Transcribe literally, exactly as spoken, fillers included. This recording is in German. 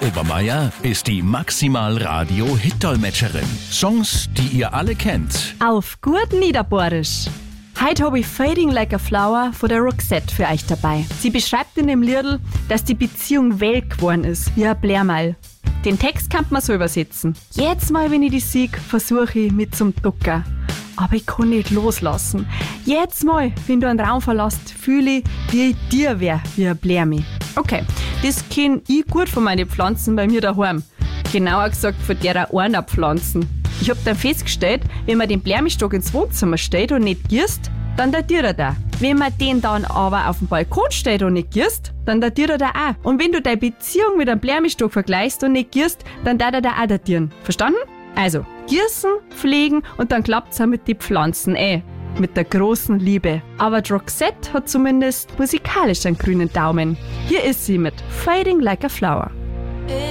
Obermeier ist die Maximal-Radio-Hit-Dolmetscherin. Songs, die ihr alle kennt. Auf gut Niederbohrisch. Heute habe ich Fading Like a Flower von der Roxette für euch dabei. Sie beschreibt in dem Liedl, dass die Beziehung welk geworden ist, wie ein Blärmal. Den Text kann man so übersetzen. Jetzt mal, wenn ich die sieg, versuche ich mit zum Ducker. Aber ich kann nicht loslassen. Jetzt mal, wenn du einen Raum verlässt, fühle ich, wie ich dir wär, wie ein Blärmi. Okay, das kenn ich gut von meinen Pflanzen bei mir daheim. Genauer gesagt von derer Ornerpflanzen. Ich hab dann festgestellt, wenn man den Blärmistock ins Wohnzimmer stellt und nicht gießt, dann datiert er da. Wenn man den dann aber auf dem Balkon stellt und nicht gießt, dann datiert er da auch. Und wenn du deine Beziehung mit einem Blärmistock vergleichst und nicht gießt, dann darf er da auch datieren. Verstanden? Also, gießen, pflegen und dann klappt's auch mit den Pflanzen eh. Mit der großen Liebe. Aber die Roxette hat zumindest musikalisch einen grünen Daumen. Hier ist sie mit Fading Like a Flower.